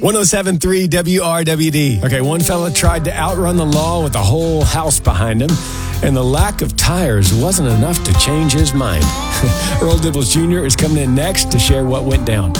107.3 WRWD. Okay, one fella tried to outrun the law with a whole house behind him, and the lack of tires wasn't enough to change his mind. Earl Dibbles Jr. is coming in next to share what went down.